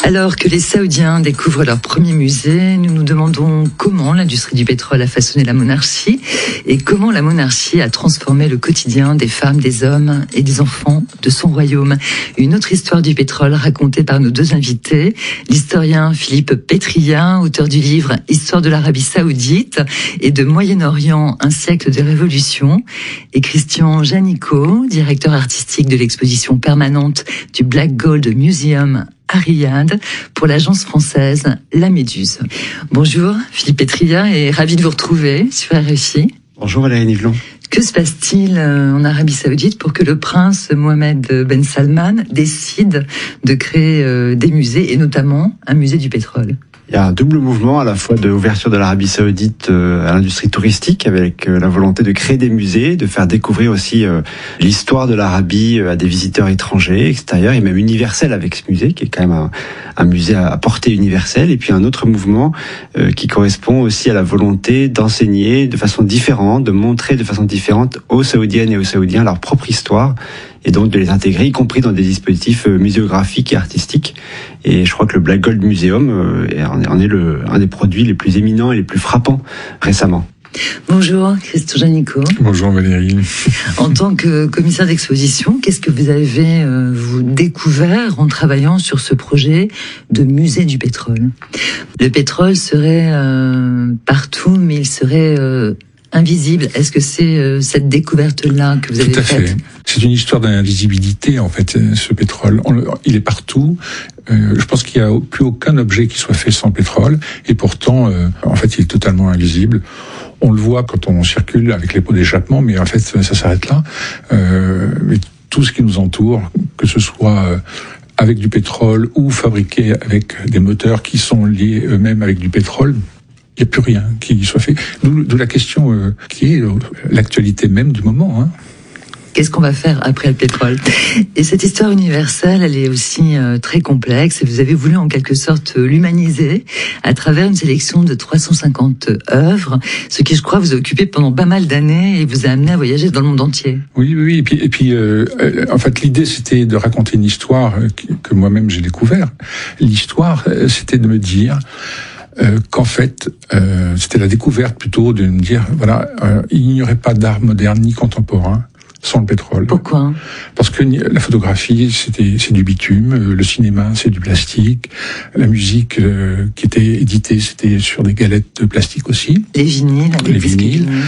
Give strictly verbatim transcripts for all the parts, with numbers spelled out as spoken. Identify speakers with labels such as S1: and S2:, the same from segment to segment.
S1: Alors que les Saoudiens découvrent leur premier musée, nous nous demandons comment l'industrie du pétrole a façonné la monarchie et comment la monarchie a transformé le quotidien des femmes, des hommes et des enfants de son royaume. Une autre histoire du pétrole racontée par nos deux invités, l'historien Philippe Pétria, auteur du livre Histoire de l'Arabie Saoudite et de Moyen-Orient, un siècle de révolution, et Christian Janicot, directeur artistique de l'exposition permanente du Black Gold Museum à Riyad pour l'agence française La Méduse. Bonjour Philippe Pétria et ravi de vous retrouver sur R F I.
S2: Bonjour Valérie Nivelon.
S1: Que se passe-t-il en Arabie Saoudite pour que le prince Mohammed Ben Salman décide de créer des musées et notamment un musée du pétrole ?
S2: Il y a un double mouvement à la fois de l'ouverture de l'Arabie Saoudite à l'industrie touristique avec la volonté de créer des musées, de faire découvrir aussi l'histoire de l'Arabie à des visiteurs étrangers, extérieurs et même universels avec ce musée qui est quand même un, un musée à portée universelle. Et puis un autre mouvement qui correspond aussi à la volonté d'enseigner de façon différente, de montrer de façon différente aux Saoudiennes et aux Saoudiens leur propre histoire et donc de les intégrer, y compris dans des dispositifs muséographiques et artistiques. Et je crois que le Black Gold Museum en est le, un des produits les plus éminents et les plus frappants récemment.
S1: Bonjour Christian Janicot.
S3: Bonjour Valérie.
S1: En tant que commissaire d'exposition, qu'est-ce que vous avez euh, vous découvert en travaillant sur ce projet de musée du pétrole ? Le pétrole serait euh, partout, mais il serait euh, invisible. Est-ce que c'est euh, cette découverte-là que vous avez faite ?
S3: Tout à fait. C'est une histoire d'invisibilité, en fait, ce pétrole. On, il est partout. Euh, je pense qu'il n'y a plus aucun objet qui soit fait sans pétrole. Et pourtant, euh, en fait, il est totalement invisible. On le voit quand on circule avec les pots d'échappement, mais en fait, ça s'arrête là. Euh, mais tout ce qui nous entoure, que ce soit euh, avec du pétrole ou fabriqué avec des moteurs qui sont liés eux-mêmes avec du pétrole, il n'y a plus rien qui soit fait. D'où, d'où la question euh, qui est l'actualité même du moment. Hein.
S1: Qu'est-ce qu'on va faire après le pétrole ? Et cette histoire universelle, elle est aussi euh, très complexe. Et vous avez voulu en quelque sorte l'humaniser à travers une sélection de trois cent cinquante œuvres, ce qui, je crois, vous a occupé pendant pas mal d'années et vous a amené à voyager dans le monde entier.
S3: Oui, oui, oui. Et puis, et puis euh, euh, en fait, l'idée, c'était de raconter une histoire que, que moi-même j'ai découvert. L'histoire, c'était de me dire Euh, qu'en fait, euh, c'était la découverte plutôt de me dire, voilà, euh, il n'y aurait pas d'art moderne ni contemporain sans le pétrole.
S1: Pourquoi ?
S3: Parce que la photographie, c'était, c'est du bitume, le cinéma, c'est du plastique, la musique euh, qui était éditée, c'était sur des galettes de plastique aussi.
S1: Les vinyles, les, les vinyles, vinyles.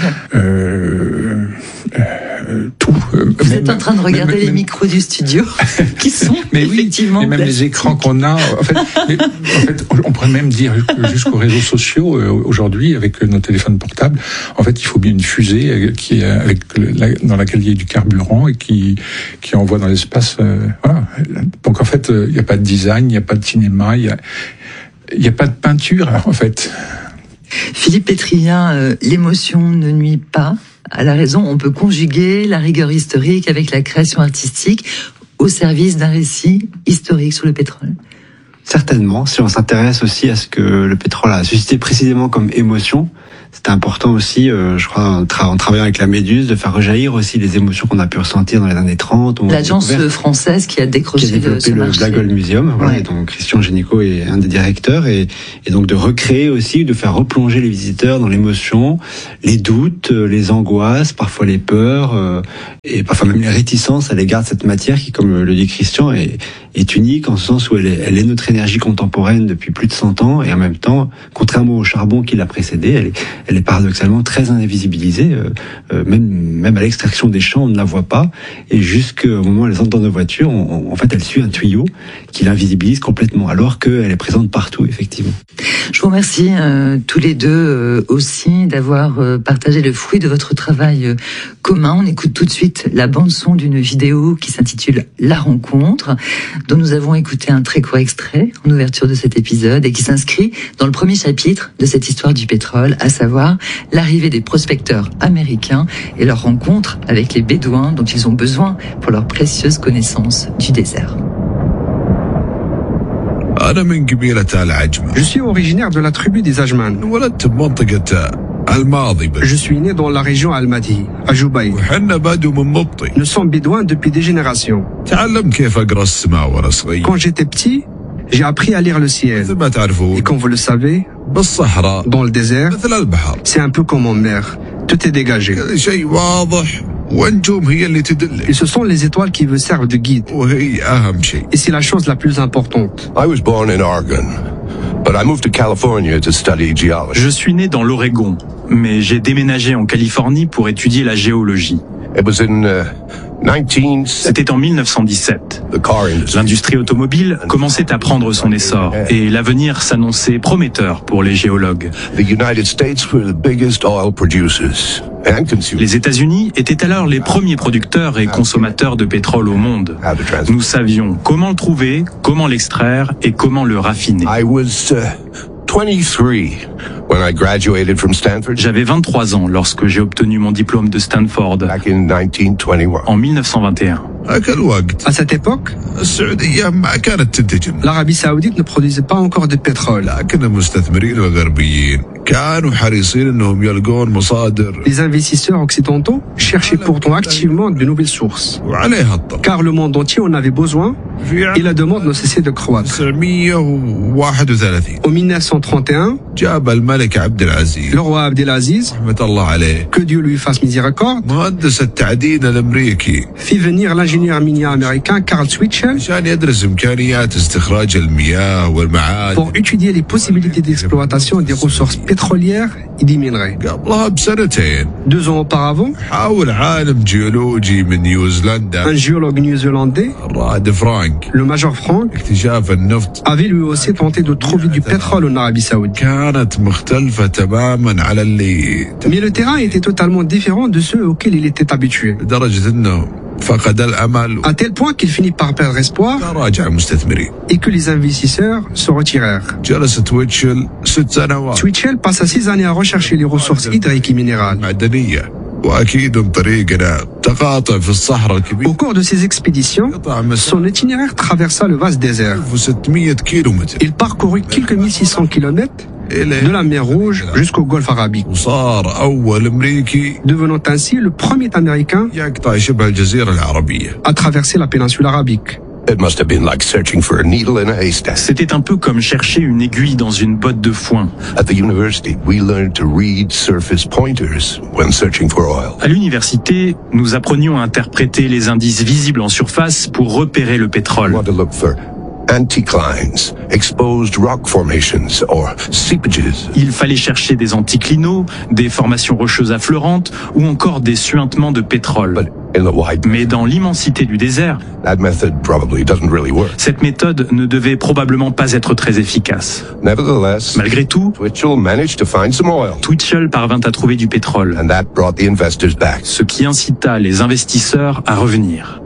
S3: Euh, euh, tout.
S1: Vous même, êtes en train de regarder même, les même... micros du studio qui sont
S3: mais oui,
S1: effectivement
S3: et même
S1: plastiques.
S3: Les écrans qu'on a. En fait, mais, en fait, on pourrait même dire jusqu'aux réseaux sociaux euh, aujourd'hui avec nos téléphones portables. En fait, il faut bien une fusée qui est avec la, dans laquelle il y a du carburant et qui qui envoie dans l'espace. Euh, voilà. Donc en fait, il euh, n'y a pas de design, il n'y a pas de cinéma, il y a il y a pas de peinture en fait.
S1: Philippe Pétria, euh, l'émotion ne nuit pas à la raison. On peut conjuguer la rigueur historique avec la création artistique au service d'un récit historique sur le pétrole.
S2: Certainement, si on s'intéresse aussi à ce que le pétrole a suscité précisément comme émotion, c'était important aussi, euh, je crois, en, tra- en travaillant avec la Méduse, de faire rejaillir aussi les émotions qu'on a pu ressentir dans les années trente.
S1: L'agence française qui a décroché
S2: qui a développé
S1: le,
S2: le Black Gold Museum, voilà, ouais. Et donc Christian Janicot est un des directeurs, et, et donc de recréer aussi, de faire replonger les visiteurs dans l'émotion, les doutes, les angoisses, parfois les peurs, euh, et parfois même les réticences à l'égard de cette matière qui, comme le dit Christian, est, est unique en ce sens où elle est, elle est notre énergie contemporaine depuis plus de cent ans, et en même temps, contrairement au charbon qui l'a précédé, elle est, elle est paradoxalement très invisibilisée, euh, euh, même, même à l'extraction des champs, on ne la voit pas, et jusqu'au moment où elle entre dans nos voitures, on, on, en fait, elle suit un tuyau qui l'invisibilise complètement, alors qu'elle est présente partout, effectivement.
S1: Je vous remercie euh, tous les deux euh, aussi d'avoir euh, partagé le fruit de votre travail euh, commun. On écoute tout de suite la bande-son d'une vidéo qui s'intitule « La rencontre », dont nous avons écouté un très court extrait en ouverture de cet épisode et qui s'inscrit dans le premier chapitre de cette histoire du pétrole, à savoir l'arrivée des prospecteurs américains et leur rencontre avec les bédouins dont ils ont besoin pour leur précieuse connaissance du désert.
S4: Je suis originaire de la tribu des Ajman. Je suis né dans la région Al-Madi, à Jubaï. Nous sommes bédouins depuis des générations. Quand j'étais petit, J'ai appris à lire le ciel.
S5: مثل ما تعرفون
S4: Et comme vous le savez,
S5: بالصحراء
S4: dans le désert,
S5: مثل البحر
S4: c'est un peu comme en mer. Tout est dégagé.
S5: كل شيء واضح والنجوم هي اللي
S4: Et
S5: تدلك
S4: ce sont les étoiles qui vous servent de guide.
S5: وهي أهم شيء.
S4: Et c'est la chose la plus importante.
S6: I was born in Oregon, but I moved to California to study geology.
S7: Je suis né dans l'Oregon, mais j'ai déménagé en Californie pour étudier la géologie.
S6: It was in uh, nineteen
S7: C'était en mille neuf cent dix-sept.
S6: the car industry.
S7: L'industrie automobile commençait à prendre son essor et l'avenir s'annonçait prometteur pour les géologues.
S6: The United States were the biggest oil producers and consumers.
S7: Les États-Unis étaient alors les premiers producteurs et consommateurs de pétrole au monde.
S6: How to transport.
S7: Nous savions comment le trouver, comment l'extraire et comment le raffiner.
S6: I was uh, twenty-three when I graduated from Stanford
S7: J'avais vingt-trois ans lorsque j'ai obtenu mon diplôme de Stanford
S6: back in nineteen twenty-one.
S7: en mille neuf cent vingt et un.
S5: هاك الوقت
S4: À cette époque,
S5: السعودية ما كانت تنتج،
S4: l'Arabie Saoudite ne produisait pas encore de pétrole.
S5: لكن المستثمرين الغربيين كانوا حريصين انهم يلقون مصادر
S4: Les investisseurs occidentaux cherchaient pourtant activement de nouvelles sources.
S5: وعليها الطلب.
S4: Car le monde entier en avait besoin
S5: في
S4: et la demande ne cessait de croître.
S5: تسعمية وواحد وثلاثين
S4: En mille neuf cent trente et un,
S5: جاب الملك عبد العزيز
S4: le roi Abdelaziz,
S5: رحمة الله عليه
S4: que Dieu lui fasse miséricorde,
S5: مهندس التعدين الامريكي
S4: fit venir l'ingénieur minier américain Carl Schweitzer
S5: عشان يدرس امكانيات استخراج المياه والمعادن.
S4: pour étudier les possibilités d'exploitation des ressources pétrolières et des minerais.
S5: قبلها بسنتين
S4: Deux ans auparavant,
S5: حاول عالم جيولوجي من
S4: un
S5: نيوزيلندا
S4: géologue néo-zélandais,
S5: الرائد فرانك
S4: le major Frank,
S5: اكتشاف النفط
S4: avait lui aussi tenté de trouver du pétrole en Arabie Saoudite.
S5: كانت مختلفة تماما على اللي
S4: Mais le terrain était totalement différent de ceux auxquels il était habitué,
S5: لدرجة انه فقد الامل
S4: à tel point qu'il finit par perdre espoir
S5: وراجع المستثمرين.
S4: et que les investisseurs se retirèrent.
S5: جلس تويتشل ست سنوات
S4: Schweitzer passa six années à rechercher les ressources hydriques et minérales.
S5: معدنية واكيد من طريقنا تقاطع في الصحراء
S4: Au
S5: الكبيرة
S4: cours de ses expéditions,
S5: قطع
S4: son
S5: مسافة
S4: itinéraire traversa le vaste désert.
S5: ألف وستمية كيلو متر
S4: Il parcourut quelques mille six cents kilomètres de
S5: إلى
S4: la mer Rouge jusqu'au golfe Arabique,
S5: وصار أول أمريكي
S4: devenant ainsi le premier Américain
S5: يقطع شبه الجزيرة العربية.
S4: à traverser la péninsule arabique.
S6: It must have been like searching for a needle in a haystack.
S7: C'était un peu comme chercher une aiguille dans une botte de foin.
S6: At the university, we learned to read surface pointers when searching for oil.
S7: À l'université, nous apprenions à interpréter les indices visibles en surface pour repérer le
S6: We
S7: pétrole.
S6: want to look for anticlines, exposed rock formations, or seepages.
S7: Il fallait chercher des anticlinaux, des formations rocheuses affleurantes ou encore des suintements de pétrole.
S6: But in the wide,
S7: Mais dans l'immensité du désert,
S6: that method probably doesn't really work.
S7: cette méthode ne devait probablement pas être très efficace.
S6: Nevertheless,
S7: Malgré tout,
S6: Twitchell managed to find some oil,
S7: Twitchell parvint à trouver du pétrole,
S6: and that brought the investors back.
S7: ce qui incita les investisseurs à revenir.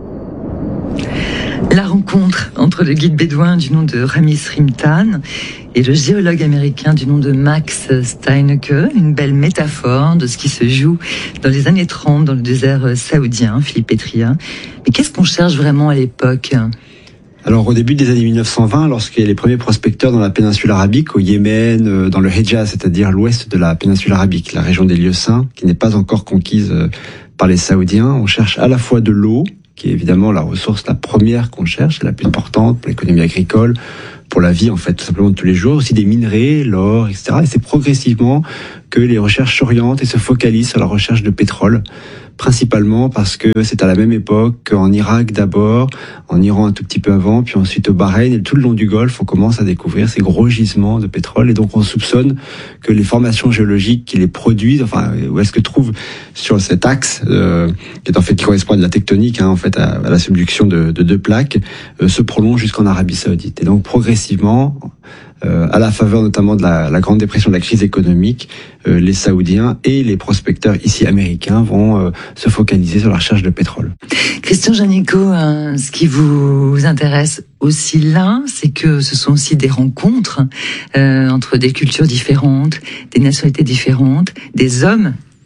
S1: La rencontre entre le guide bédouin du nom de Rami Srimtan et le géologue américain du nom de Max Steinecke, une belle métaphore de ce qui se joue dans les années trente dans le désert saoudien, Philippe Pétria. Mais qu'est-ce qu'on cherche vraiment à l'époque ?
S2: Alors au début des années mille neuf cent vingt, lorsqu'il y a les premiers prospecteurs dans la péninsule arabique, au Yémen, dans le Hejaz, c'est-à-dire l'ouest de la péninsule arabique, la région des lieux saints, qui n'est pas encore conquise par les Saoudiens, on cherche à la fois de l'eau, qui est évidemment la ressource la première qu'on cherche, la plus importante pour l'économie agricole, pour la vie en fait tout simplement de tous les jours, aussi des minerais, l'or, et cetera. Et c'est progressivement que les recherches s'orientent et se focalisent sur la recherche de pétrole, principalement parce que c'est à la même époque qu'en Irak d'abord, en Iran un tout petit peu avant, puis ensuite au Bahreïn et tout le long du Golfe, on commence à découvrir ces gros gisements de pétrole et donc on soupçonne que les formations géologiques qui les produisent, enfin où est-ce que trouvent sur cet axe euh, qui est en fait qui correspond à de la tectonique, hein, en fait à, à la subduction de, de deux plaques, euh, se prolonge jusqu'en Arabie Saoudite et donc progressivement. Euh, à la faveur notamment de la, la grande dépression, de la crise économique, euh, les Saoudiens et les prospecteurs ici américains vont euh, se focaliser sur la recherche de pétrole.
S1: Christian Janicot, hein, ce qui vous intéresse aussi là, c'est que ce sont aussi des rencontres euh, entre des cultures différentes, des nationalités différentes, des hommes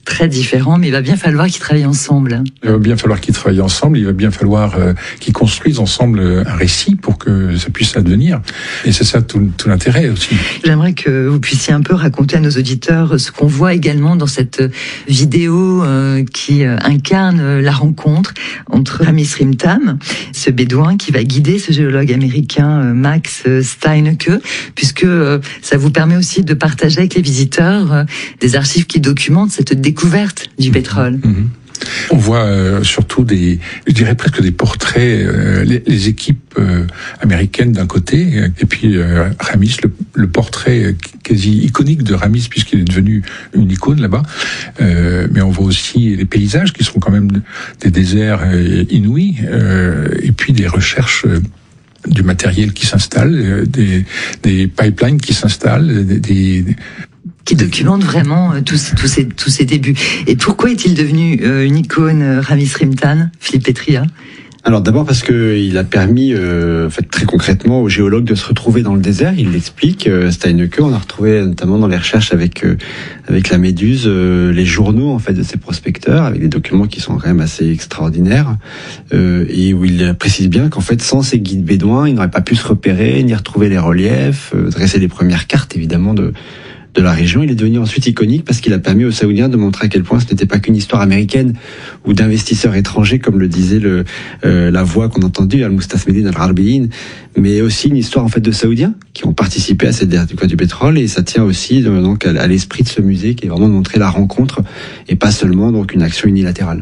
S1: très différents, mais il va bien falloir qu'ils travaillent ensemble.
S3: Il va bien falloir qu'ils travaillent ensemble, il va bien falloir euh, qu'ils construisent ensemble un récit pour que ça puisse advenir. Et c'est ça tout, tout l'intérêt aussi.
S1: J'aimerais que vous puissiez un peu raconter à nos auditeurs ce qu'on voit également dans cette vidéo euh, qui euh, incarne la rencontre entre Ramis Rimtam, ce bédouin qui va guider ce géologue américain euh, Max Steinecke, puisque euh, ça vous permet aussi de partager avec les visiteurs euh, des archives qui documentent cette découverte du pétrole.
S3: Mmh. On voit euh, surtout des, je dirais presque des portraits, euh, les, les équipes euh, américaines d'un côté, et puis euh, Ramis, le, le portrait quasi iconique de Ramis puisqu'il est devenu une icône là-bas. Euh, mais on voit aussi les paysages qui sont quand même des déserts euh, inouïs, euh, et puis des recherches. Euh, du matériel qui s'installe, des, des pipelines qui s'installent, des, des
S1: qui documente vraiment euh, tous, tous, ces, tous ces débuts. Et pourquoi est-il devenu euh, une icône, euh, Ramis Rimtam, Philippe Pétria ?
S2: Alors d'abord parce que il a permis, euh, en fait, très concrètement, aux géologues de se retrouver dans le désert. Il l'explique. Euh, Steinecke, on a retrouvé notamment dans les recherches avec euh, avec la Méduse euh, les journaux en fait de ces prospecteurs, avec des documents qui sont quand même assez extraordinaires, euh, et où il précise bien qu'en fait, sans ces guides bédouins, il n'aurait pas pu se repérer, ni retrouver les reliefs, euh, dresser les premières cartes évidemment de de la région. Il est devenu ensuite iconique parce qu'il a permis aux Saoudiens de montrer à quel point ce n'était pas qu'une histoire américaine ou d'investisseurs étrangers, comme le disait le, euh, la voix qu'on a entendue, Al-Mustasmedin Al-Harbiyin, mais aussi une histoire en fait de Saoudiens qui ont participé à cette découverte du pétrole, et ça tient aussi donc à, à l'esprit de ce musée qui est vraiment de montrer la rencontre et pas seulement donc une action unilatérale.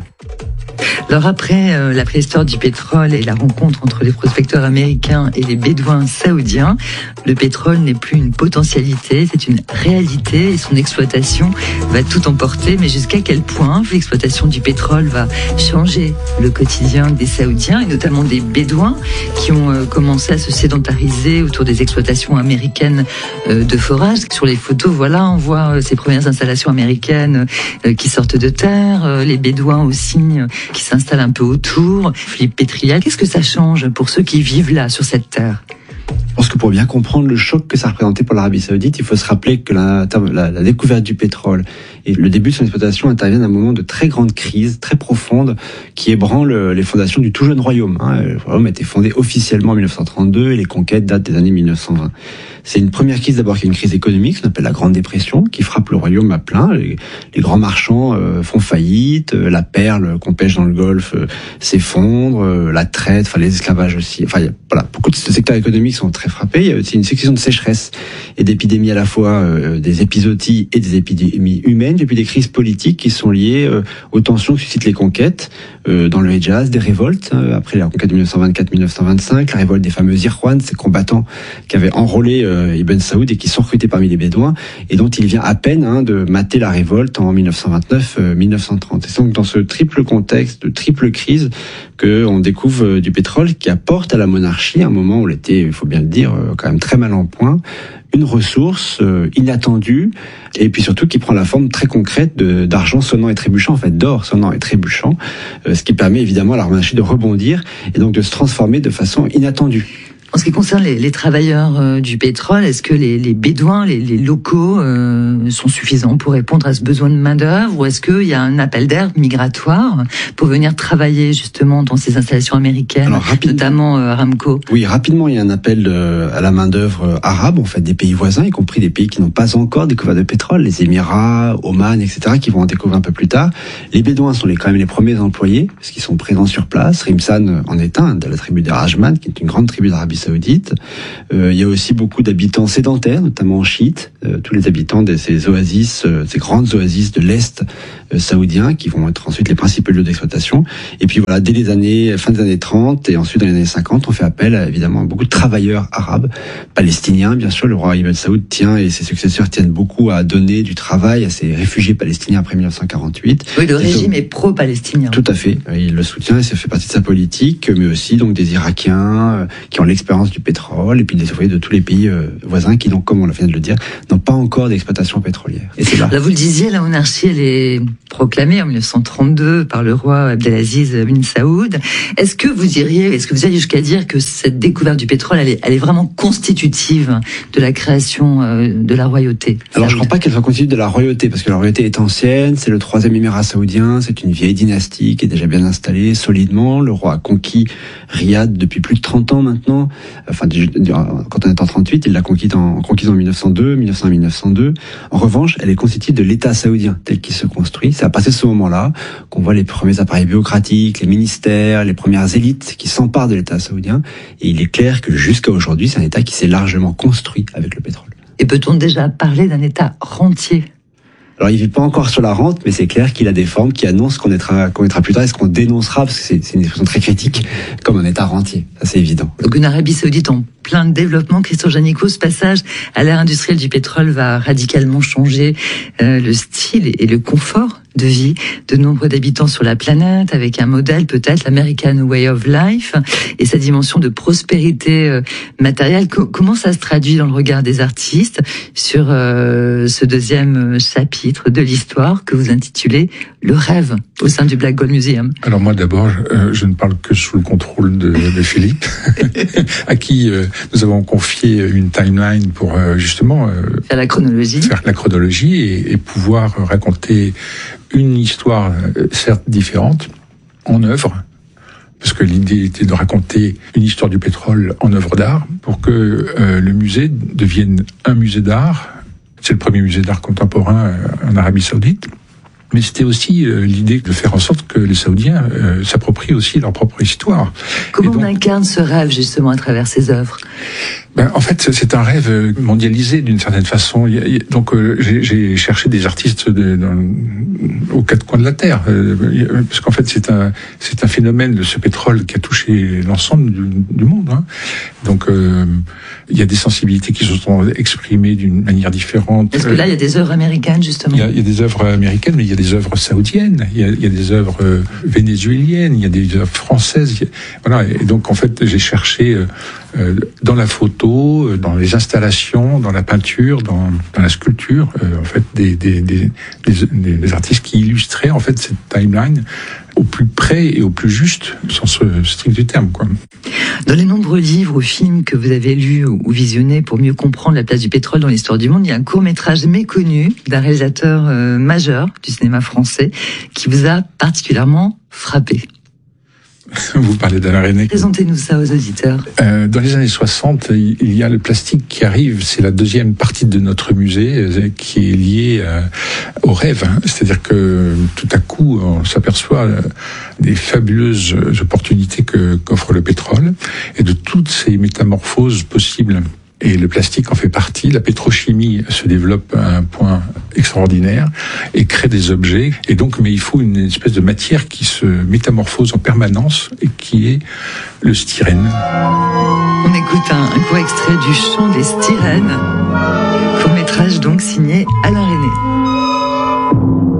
S1: Alors après euh, la préhistoire du pétrole et la rencontre entre les prospecteurs américains et les bédouins saoudiens, le pétrole n'est plus une potentialité, c'est une réalité, et son exploitation va tout emporter. Mais jusqu'à quel point l'exploitation du pétrole va changer le quotidien des Saoudiens, et notamment des bédouins qui ont euh, commencé à se sédentariser autour des exploitations américaines euh, de forage. Sur les photos, voilà, on voit euh, ces premières installations américaines euh, qui sortent de terre, euh, les bédouins aussi euh, qui s'installe un peu autour. Philippe Pétria, qu'est-ce que ça change pour ceux qui vivent là, sur cette terre ?
S2: Je pense que pour bien comprendre le choc que ça représentait pour l'Arabie Saoudite, il faut se rappeler que la, la, la découverte du pétrole et le début de son exploitation interviennent à un moment de très grande crise, très profonde, qui ébranle les fondations du tout jeune royaume. Le royaume a été fondé officiellement en mille neuf cent trente-deux et les conquêtes datent des années mille neuf cent vingt. C'est une première crise d'abord qui est une crise économique, qu'on appelle la Grande Dépression, qui frappe le royaume à plein. Les, les grands marchands euh, font faillite, euh, la perle qu'on pêche dans le Golfe euh, s'effondre, euh, la traite, enfin les esclavages aussi. Enfin, y a, voilà, beaucoup de secteurs économiques sont très frappés. Il y a aussi une succession de sécheresse et d'épidémies à la fois, euh, des épizooties et des épidémies humaines, et puis des crises politiques qui sont liées euh, aux tensions que suscitent les conquêtes euh, dans le Hejaz, des révoltes euh, après la conquête de mille neuf cent vingt-quatre mille neuf cent vingt-cinq, la révolte des fameux Irwan, ces combattants qui avaient enrôlé euh, Ibn Saoud et qui sont recrutés parmi les Bédouins, et dont il vient à peine hein, de mater la révolte en mille neuf cent vingt-neuf mille neuf cent trente. Et c'est donc dans ce triple contexte de triple crise qu'on découvre euh, du pétrole qui apporte à la monarchie, à un moment où elle était, il faut bien le dire, euh, quand même très mal en point, une ressource euh, inattendue, et puis surtout qui prend la forme très concrète de, d'argent sonnant et trébuchant, en fait d'or sonnant et trébuchant, euh, ce qui permet évidemment à la monarchie de rebondir et donc de se transformer de façon inattendue.
S1: En ce qui concerne les, les travailleurs euh, du pétrole, est-ce que les, les bédouins, les, les locaux euh, sont suffisants pour répondre à ce besoin de main-d'œuvre, ou est-ce qu'il y a un appel d'air migratoire pour venir travailler justement dans ces installations américaines, alors, notamment euh, Aramco ?
S2: Oui, rapidement, il y a un appel euh, à la main-d'œuvre arabe, en fait, des pays voisins, y compris des pays qui n'ont pas encore découvert de pétrole, les Émirats, Oman, et cetera, qui vont en découvrir un peu plus tard. Les bédouins sont les, quand même les premiers employés, parce qu'ils sont présents sur place. Rimsan en est un, de la tribu des Rajman, qui est une grande tribu d'Arabie Saoudite. Euh, il y a aussi beaucoup d'habitants sédentaires, notamment chiites, euh, tous les habitants de ces oasis, euh, ces grandes oasis de l'Est euh, saoudien, qui vont être ensuite les principaux lieux d'exploitation. Et puis voilà, dès les années, fin des années trente et ensuite dans les années cinquante, on fait appel à, évidemment à beaucoup de travailleurs arabes, palestiniens, bien sûr. Le roi Ibn Saoud tient, et ses successeurs tiennent beaucoup à donner du travail à ces réfugiés palestiniens après mille neuf cent quarante-huit.
S1: Oui, le régime donc est pro-palestinien.
S2: Tout à fait. Il le soutient et ça fait partie de sa politique, mais aussi donc des Irakiens euh, qui ont l'expérience l'expérience du pétrole et puis des ouvriers de tous les pays euh, voisins qui, donc, comme on vient de le dire, n'ont pas encore d'exploitation pétrolière. Et c'est là.
S1: Là, vous le disiez, la monarchie, elle est proclamée en mille neuf cent trente-deux par le roi Abdelaziz bin Saoud. Est-ce que vous diriez, est-ce que vous allez jusqu'à dire que cette découverte du pétrole, elle est, elle est vraiment constitutive de la création euh, de la royauté?
S2: Alors, je ne crois pas qu'elle soit constitutive de la royauté, parce que la royauté est ancienne, c'est le troisième émirat saoudien, c'est une vieille dynastie qui est déjà bien installée, solidement. Le roi a conquis Riyad depuis plus de trente ans maintenant. Enfin, quand on est en trente-huit, il l'a conquis en, conquis en mille neuf cent deux, mille neuf cents, mille neuf cent deux. En revanche, elle est constitutive de l'État saoudien tel qu'il se construit. C'est à partir de ce moment-là qu'on voit les premiers appareils bureaucratiques, les ministères, les premières élites qui s'emparent de l'État saoudien. Et il est clair que jusqu'à aujourd'hui, c'est un État qui s'est largement construit avec le pétrole. Et
S1: peut-on déjà parler d'un État rentier ?
S2: Alors, il vit pas encore sur la rente, mais c'est clair qu'il a des formes qui annoncent qu'on mettra, qu'on mettra plus tard et ce qu'on dénoncera, parce que c'est, c'est une expression très critique, comme un État rentier. Ça, c'est évident.
S1: Donc, une Arabie Saoudite en plein développement. Christian Janicot, ce passage à l'ère industrielle du pétrole va radicalement changer euh, le style et le confort de vie de nombreux d'habitants sur la planète, avec un modèle peut-être, l'American Way of Life, et sa dimension de prospérité euh, matérielle. Co- comment ça se traduit dans le regard des artistes sur euh, ce deuxième chapitre de l'histoire que vous intitulez « Le rêve » au sein du Black Gold Museum?
S3: Alors moi d'abord, je, euh, je ne parle que sous le contrôle de, de Philippe, à qui euh, nous avons confié une timeline pour euh, justement euh,
S1: faire la chronologie,
S3: faire la chronologie et, et pouvoir raconter une histoire euh, certes différente en œuvre, parce que l'idée était de raconter une histoire du pétrole en œuvre d'art pour que euh, le musée devienne un musée d'art. C'est le premier musée d'art contemporain euh, en Arabie Saoudite. Mais c'était aussi euh, l'idée de faire en sorte que les Saoudiens euh, s'approprient aussi leur propre histoire.
S1: Comment donc, on incarne ce rêve justement à travers ces œuvres?
S3: Ben, en fait, c'est un rêve mondialisé d'une certaine façon. Donc, euh, j'ai, j'ai cherché des artistes de, dans, aux quatre coins de la terre, euh, parce qu'en fait, c'est un, c'est un phénomène de ce pétrole qui a touché l'ensemble du, du monde. Hein. Donc, euh, il y a des sensibilités qui se sont exprimées d'une manière différente.
S1: Parce que là, il y a des œuvres américaines justement.
S3: Il y a, il y a des œuvres américaines, mais il y a des œuvres saoudiennes, il y a, il y a des œuvres euh, vénézuéliennes, il y a des œuvres françaises. Il y a, voilà. Et donc, en fait, j'ai cherché euh, euh, dans la photo, dans les installations, dans la peinture, dans, dans la sculpture, euh, en fait, des, des, des, des, des artistes qui illustraient en fait cette timeline au plus près et au plus juste, sans ce strict du terme, quoi.
S1: Dans les nombreux livres ou films que vous avez lus ou visionnés pour mieux comprendre la place du pétrole dans l'histoire du monde, il y a un court-métrage méconnu d'un réalisateur euh, majeur du cinéma français qui vous a particulièrement frappé.
S3: Vous parlez d'Alain Resnais.
S1: Présentez-nous ça aux auditeurs.
S3: Euh, dans les années soixante, il y a le plastique qui arrive. C'est la deuxième partie de notre musée euh, qui est liée euh, au rêve. Hein. C'est-à-dire que tout à coup, on s'aperçoit euh, des fabuleuses opportunités que, qu'offre le pétrole et de toutes ces métamorphoses possibles. Et le plastique en fait partie. La pétrochimie se développe à un point extraordinaire et crée des objets. Et donc, mais il faut une espèce de matière qui se métamorphose en permanence et qui est le styrène.
S1: On écoute un, un court extrait du chant des styrènes. Court-métrage donc signé Alain Resnais.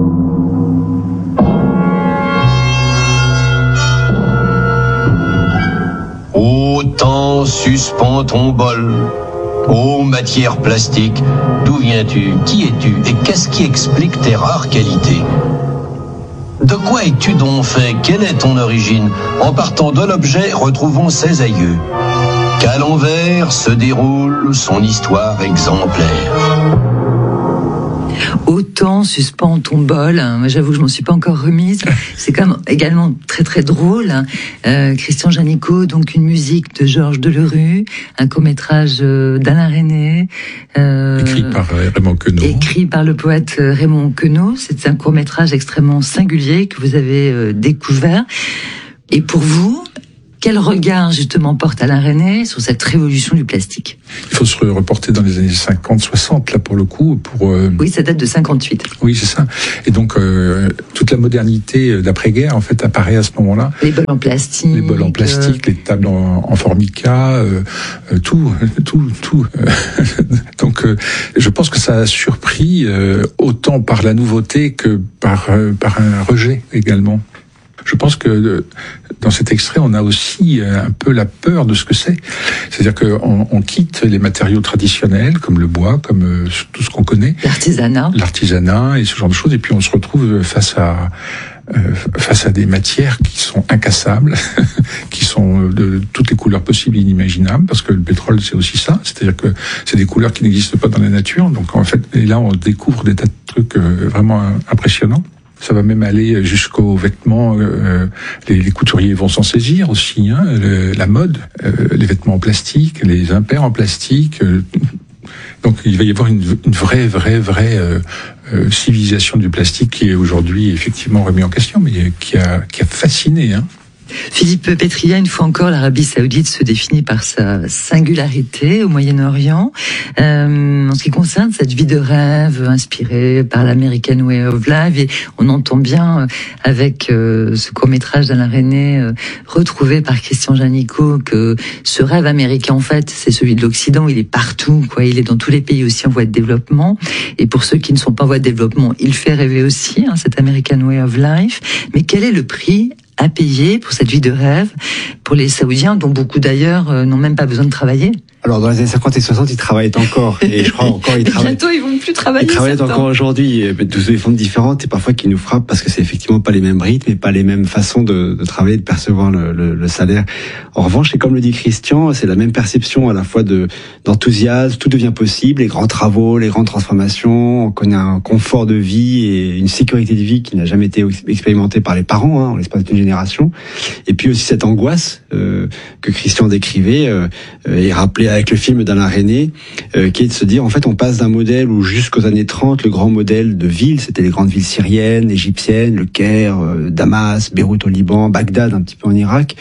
S8: Ô temps, suspends ton bol. Ô matière plastique, d'où viens-tu? Qui es-tu? Et qu'est-ce qui explique tes rares qualités? De quoi es-tu donc fait? Quelle est ton origine? En partant de l'objet, retrouvons ses aïeux. Qu'à l'envers se déroule son histoire exemplaire.
S1: Autant suspend ton bol. Moi, j'avoue que je m'en suis pas encore remise. C'est quand même également très très drôle. Euh, Christian Janicot, donc une musique de Georges Delerue, un court-métrage d'Alain Resnais.
S3: Euh, écrit par Raymond Queneau.
S1: Écrit par le poète Raymond Queneau. C'est un court-métrage extrêmement singulier que vous avez euh, découvert. Et pour vous, quel regard justement porte Alain Resnais sur cette révolution du plastique?
S3: Il faut se reporter dans les années cinquante soixante là pour le coup. Pour, euh...
S1: Oui, ça date de cinquante-huit.
S3: Oui, c'est ça. Et donc euh, toute la modernité d'après-guerre en fait apparaît à ce moment-là.
S1: Les bols en plastique.
S3: Les bols en plastique, euh... les tables en, en formica, euh, euh, tout, tout, tout. Donc euh, je pense que ça a surpris euh, autant par la nouveauté que par, euh, par un rejet également. je pense que dans cet extrait, on a aussi un peu la peur de ce que c'est. C'est-à-dire qu'on on quitte les matériaux traditionnels, comme le bois, comme tout ce qu'on connaît.
S1: L'artisanat.
S3: L'artisanat et ce genre de choses. Et puis on se retrouve face à euh, face à des matières qui sont incassables, qui sont de toutes les couleurs possibles et inimaginables, parce que le pétrole, c'est aussi ça. C'est-à-dire que c'est des couleurs qui n'existent pas dans la nature. Donc en fait, et là, on découvre des tas de trucs euh, vraiment impressionnants. Ça va même aller jusqu'aux vêtements. Euh, les, les couturiers vont s'en saisir aussi. Hein, le, la mode, euh, les vêtements en plastique, les impairs en plastique. Euh, donc il va y avoir une, une vraie, vraie, vraie euh, euh, civilisation du plastique qui est aujourd'hui effectivement remis en question, mais qui a, qui a fasciné. Hein.
S1: Philippe Petria, une fois encore, l'Arabie Saoudite se définit par sa singularité au Moyen-Orient. Euh, en ce qui concerne cette vie de rêve inspirée par l'American Way of Life, et on entend bien avec euh, ce court-métrage d'Alain Resnais euh, retrouvé par Christian Janicot que ce rêve américain, en fait, c'est celui de l'Occident. Il est partout, quoi. Il est dans tous les pays aussi en voie de développement. Et pour ceux qui ne sont pas en voie de développement, il fait rêver aussi, hein, cet American Way of Life. Mais quel est le prix à payer pour cette vie de rêve pour les Saoudiens, dont beaucoup d'ailleurs euh, n'ont même pas besoin de travailler?
S2: Alors dans les années cinquante et soixante, ils travaillaient encore, et je crois encore ils travaillent.
S1: Bientôt, ils vont plus travailler.
S2: Ils travaillent
S1: certains.
S2: encore aujourd'hui, de des formes différentes, et parfois qui nous frappent parce que c'est effectivement pas les mêmes rythmes et pas les mêmes façons de, de travailler, de percevoir le, le, le salaire. En revanche, c'est comme le dit Christian, c'est la même perception à la fois de d'enthousiasme, tout devient possible, les grands travaux, les grandes transformations, on connaît un confort de vie et une sécurité de vie qui n'a jamais été expérimentée par les parents, hein, en l'espace d'une génération. Et puis aussi cette angoisse euh, que Christian décrivait euh, et rappelait avec le film d'Alain Resnais, euh, qui est de se dire, en fait, on passe d'un modèle où jusqu'aux années trente, le grand modèle de ville, c'était les grandes villes syriennes, égyptiennes, le Caire, euh, Damas, Beyrouth au Liban, Bagdad un petit peu en Irak,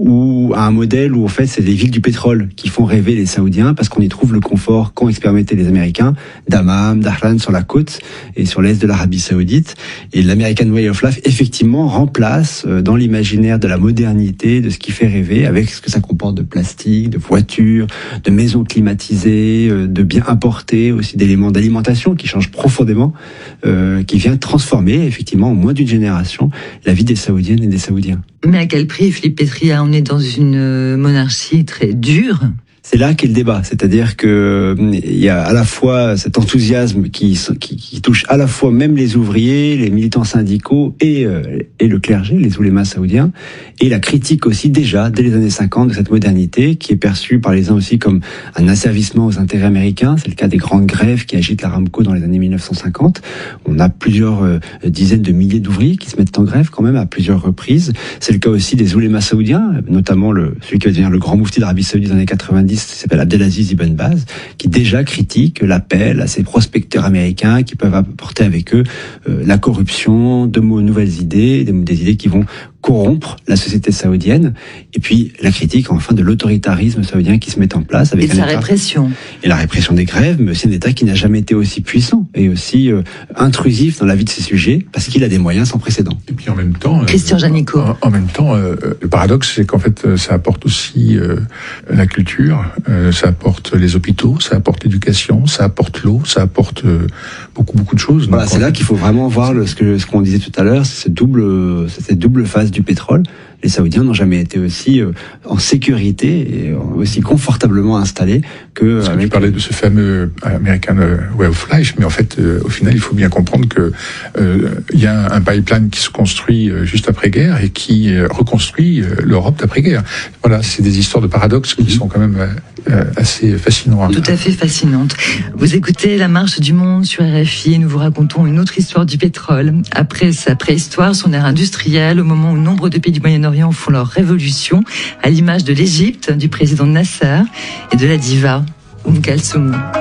S2: ou à un modèle où, en fait, c'est les villes du pétrole qui font rêver les Saoudiens parce qu'on y trouve le confort qu'ont expérimenté les Américains, Dammam, Dahran sur la côte et sur l'est de l'Arabie Saoudite. Et l'American Way of Life, effectivement, remplace euh, dans l'imaginaire de la modernité, de ce qui fait rêver, avec ce que ça comporte de plastique, de voitures, de maisons climatisées, de biens importés, aussi d'éléments d'alimentation qui changent profondément, euh, qui vient transformer effectivement en moins d'une génération la vie des Saoudiennes et des Saoudiens.
S1: Mais à quel prix, Philippe Petria? On est dans une monarchie très dure.
S2: C'est là qu'est le débat, c'est-à-dire que il y a à la fois cet enthousiasme qui, qui, qui touche à la fois même les ouvriers, les militants syndicaux et, euh, et le clergé, les oulémas saoudiens, et la critique aussi déjà dès les années cinquante de cette modernité qui est perçue par les uns aussi comme un asservissement aux intérêts américains. C'est le cas des grandes grèves qui agitent l'Aramco dans les années mille neuf cent cinquante. On a plusieurs euh, dizaines de milliers d'ouvriers qui se mettent en grève quand même à plusieurs reprises. C'est le cas aussi des oulémas saoudiens, notamment le, celui qui va devenir le grand moufti d'Arabie Saoudite dans les années quatre-vingt-dix, qui s'appelle Abdelaziz Ibn Baz, qui déjà critique l'appel à ces prospecteurs américains qui peuvent apporter avec eux euh, la corruption, de nouvelles idées, des, des idées qui vont corrompre la société saoudienne, et puis la critique enfin de l'autoritarisme saoudien qui se met en place avec
S1: et de sa répression.
S2: Et la répression des grèves, mais aussi un État qui n'a jamais été aussi puissant et aussi euh, intrusif dans la vie de ses sujets, parce qu'il a des moyens sans précédent.
S3: Et puis en même temps,
S1: Christian Janicot.
S3: En, en même temps, euh, le paradoxe, c'est qu'en fait, ça apporte aussi euh, la culture, euh, ça apporte les hôpitaux, ça apporte l'éducation, ça apporte l'eau, ça apporte euh, beaucoup beaucoup de choses.
S2: Voilà,
S3: donc,
S2: c'est
S3: en
S2: là
S3: fait,
S2: qu'il faut vraiment voir le, ce que ce qu'on disait tout à l'heure, c'est cette double, cette double phase du pétrole. Les Saoudiens n'ont jamais été aussi euh, en sécurité et aussi confortablement installés que.
S3: Parce que
S2: avec...
S3: tu parlais de ce fameux American Way of Life, mais en fait, euh, au final, il faut bien comprendre que euh, il y a un pipeline qui se construit euh, juste après-guerre et qui euh, reconstruit euh, l'Europe d'après-guerre. Voilà, c'est des histoires de paradoxes qui sont quand même euh, assez fascinantes.
S1: Tout à fait fascinantes. Vous écoutez La Marche du Monde sur R F I et nous vous racontons une autre histoire du pétrole. Après sa préhistoire, son ère industrielle, au moment où nombre de pays du Moyen-Orient font leur révolution, à l'image de l'Égypte, du président Nasser et de la diva Oum Kalsoum.